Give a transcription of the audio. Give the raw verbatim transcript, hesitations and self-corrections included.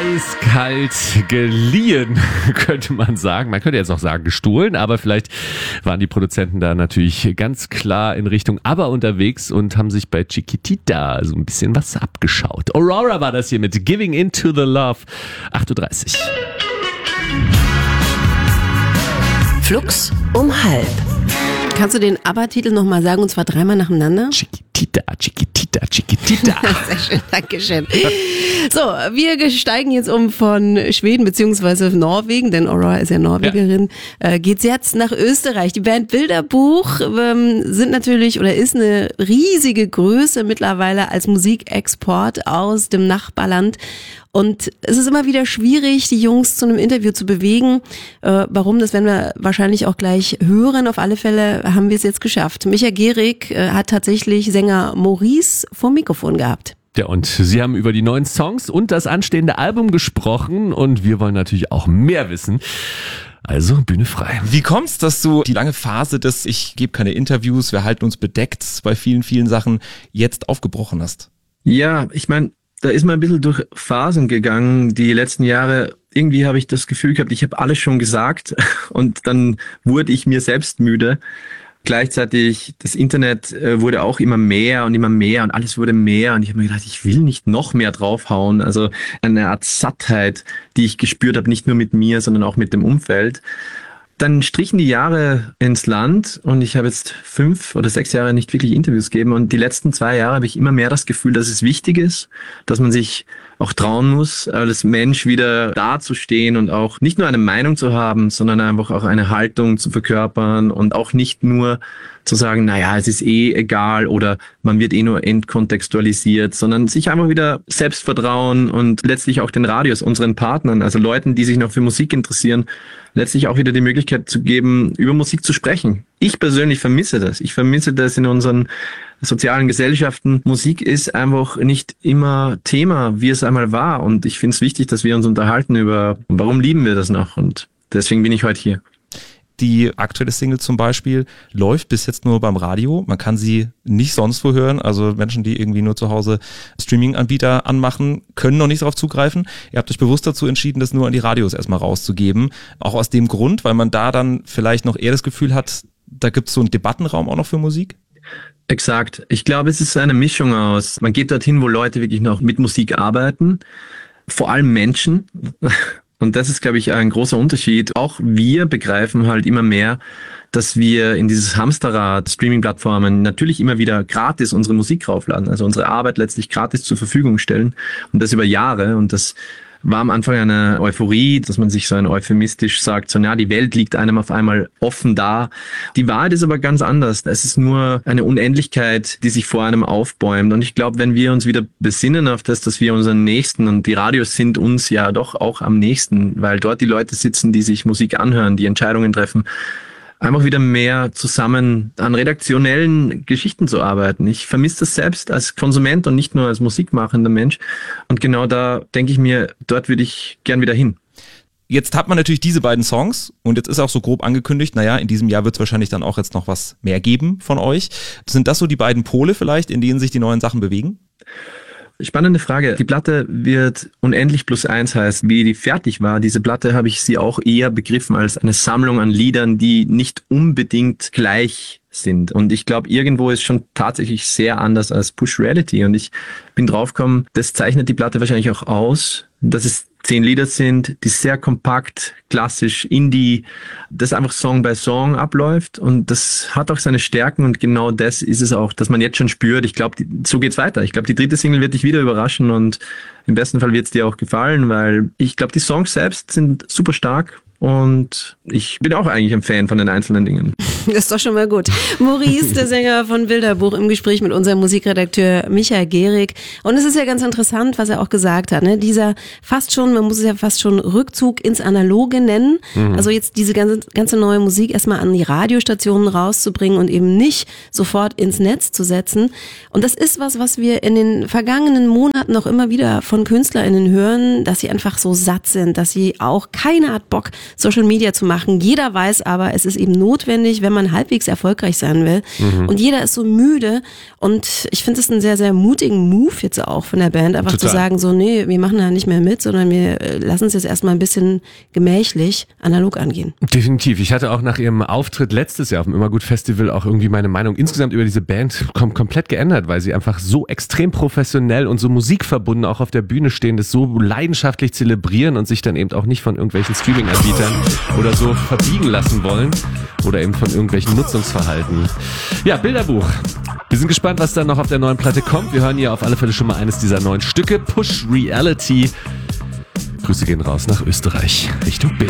Eiskalt geliehen, könnte man sagen. Man könnte jetzt auch sagen gestohlen, aber vielleicht waren die Produzenten da natürlich ganz klar in Richtung ABBA unterwegs und haben sich bei Chiquitita so ein bisschen was abgeschaut. Aurora war das hier mit Giving Into the Love. acht Uhr dreißig. Flux um halb. Kannst du den ABBA-Titel nochmal sagen, und zwar dreimal nacheinander? Chiquitita, Chiquitita, Chiquitita. Sehr schön, Dankeschön. So, wir steigen jetzt um von Schweden bzw. Norwegen, denn Aurora ist ja Norwegerin, ja. Äh, geht's jetzt nach Österreich. Die Band Bilderbuch ähm, sind natürlich oder ist eine riesige Größe mittlerweile als Musikexport aus dem Nachbarland. Und es ist immer wieder schwierig, die Jungs zu einem Interview zu bewegen. Äh, warum, das werden wir wahrscheinlich auch gleich hören. Auf alle Fälle haben wir es jetzt geschafft. Micha Gehrig äh, hat tatsächlich Sänger Maurice vor Mikrofon gehabt. Ja, und sie haben über die neuen Songs und das anstehende Album gesprochen und wir wollen natürlich auch mehr wissen. Also Bühne frei. Wie kommt's, dass du die lange Phase des Ich gebe keine Interviews, wir halten uns bedeckt bei vielen, vielen Sachen jetzt aufgebrochen hast? Ja, ich meine, da ist man ein bisschen durch Phasen gegangen, die letzten Jahre. Irgendwie habe ich das Gefühl gehabt, ich habe alles schon gesagt und dann wurde ich mir selbst müde. Gleichzeitig, das Internet wurde auch immer mehr und immer mehr und alles wurde mehr und ich habe mir gedacht, ich will nicht noch mehr draufhauen. Also eine Art Sattheit, die ich gespürt habe, nicht nur mit mir, sondern auch mit dem Umfeld. Dann strichen die Jahre ins Land und ich habe jetzt fünf oder sechs Jahre nicht wirklich Interviews gegeben und die letzten zwei Jahre habe ich immer mehr das Gefühl, dass es wichtig ist, dass man sich auch trauen muss, als Mensch wieder dazustehen und auch nicht nur eine Meinung zu haben, sondern einfach auch eine Haltung zu verkörpern und auch nicht nur zu sagen, naja, es ist eh egal oder man wird eh nur entkontextualisiert, sondern sich einfach wieder selbst vertrauen und letztlich auch den Radios, unseren Partnern, also Leuten, die sich noch für Musik interessieren, letztlich auch wieder die Möglichkeit zu geben, über Musik zu sprechen. Ich persönlich vermisse das. Ich vermisse das in unseren sozialen Gesellschaften. Musik ist einfach nicht immer Thema, wie es einmal war. Und ich finde es wichtig, dass wir uns unterhalten über, warum lieben wir das noch? Und deswegen bin ich heute hier. Die aktuelle Single zum Beispiel läuft bis jetzt nur beim Radio. Man kann sie nicht sonst wo hören. Also Menschen, die irgendwie nur zu Hause Streaming-Anbieter anmachen, können noch nicht darauf zugreifen. Ihr habt euch bewusst dazu entschieden, das nur an die Radios erstmal rauszugeben. Auch aus dem Grund, weil man da dann vielleicht noch eher das Gefühl hat, da gibt es so einen Debattenraum auch noch für Musik? Exakt. Ich glaube, es ist eine Mischung aus, man geht dorthin, wo Leute wirklich noch mit Musik arbeiten, vor allem Menschen. Und das ist, glaube ich, ein großer Unterschied. Auch wir begreifen halt immer mehr, dass wir in dieses Hamsterrad Streaming-Plattformen natürlich immer wieder gratis unsere Musik raufladen, also unsere Arbeit letztlich gratis zur Verfügung stellen und das über Jahre. Und das war am Anfang eine Euphorie, dass man sich so ein euphemistisch sagt, so, na, die Welt liegt einem auf einmal offen da. Die Wahrheit ist aber ganz anders. Es ist nur eine Unendlichkeit, die sich vor einem aufbäumt. Und ich glaube, wenn wir uns wieder besinnen auf das, dass wir unseren Nächsten, und die Radios sind uns ja doch auch am nächsten, weil dort die Leute sitzen, die sich Musik anhören, die Entscheidungen treffen, einfach wieder mehr zusammen an redaktionellen Geschichten zu arbeiten. Ich vermisse das selbst als Konsument und nicht nur als musikmachender Mensch. Und genau da denke ich mir, dort würde ich gern wieder hin. Jetzt hat man natürlich diese beiden Songs und jetzt ist auch so grob angekündigt, naja, in diesem Jahr wird es wahrscheinlich dann auch jetzt noch was mehr geben von euch. Sind das so die beiden Pole vielleicht, in denen sich die neuen Sachen bewegen? Spannende Frage. Die Platte wird unendlich plus eins heißen. Wie die fertig war, diese Platte, habe ich sie auch eher begriffen als eine Sammlung an Liedern, die nicht unbedingt gleich sind. Und ich glaube, irgendwo ist schon tatsächlich sehr anders als Push Reality. Und ich bin draufgekommen, das zeichnet die Platte wahrscheinlich auch aus, dass es zehn Lieder sind, die sehr kompakt, klassisch, Indie, das einfach Song by Song abläuft und das hat auch seine Stärken und genau das ist es auch, dass man jetzt schon spürt, ich glaube, so geht's weiter. Ich glaube, die dritte Single wird dich wieder überraschen und im besten Fall wird's dir auch gefallen, weil ich glaube, die Songs selbst sind super stark. Und ich bin auch eigentlich ein Fan von den einzelnen Dingen. Das ist doch schon mal gut. Maurice, der Sänger von Bilderbuch, im Gespräch mit unserem Musikredakteur Micha Gehrig. Und es ist ja ganz interessant, was er auch gesagt hat. Ne? Dieser fast schon, man muss es ja fast schon Rückzug ins Analoge nennen. Mhm. Also jetzt diese ganze, ganze neue Musik erstmal an die Radiostationen rauszubringen und eben nicht sofort ins Netz zu setzen. Und das ist was, was wir in den vergangenen Monaten noch immer wieder von KünstlerInnen hören, dass sie einfach so satt sind, dass sie auch keine Art Bock Social Media zu machen machen. Jeder weiß aber, es ist eben notwendig, wenn man halbwegs erfolgreich sein will. Mhm. Und jeder ist so müde. Und ich finde es einen sehr, sehr mutigen Move jetzt auch von der Band, einfach Total. zu sagen, so, nee, wir machen da nicht mehr mit, sondern wir lassen es jetzt erstmal ein bisschen gemächlich analog angehen. Definitiv. Ich hatte auch nach ihrem Auftritt letztes Jahr auf dem Immergut Festival auch irgendwie meine Meinung insgesamt über diese Band kom- komplett geändert, weil sie einfach so extrem professionell und so musikverbunden auch auf der Bühne stehen, das so leidenschaftlich zelebrieren und sich dann eben auch nicht von irgendwelchen Streaming-Anbietern oder so verbiegen lassen wollen oder eben von irgendwelchen Nutzungsverhalten. Ja, Bilderbuch. Wir sind gespannt, was dann noch auf der neuen Platte kommt. Wir hören hier auf alle Fälle schon mal eines dieser neuen Stücke. Push Reality. Grüße gehen raus nach Österreich, Richtung Bild.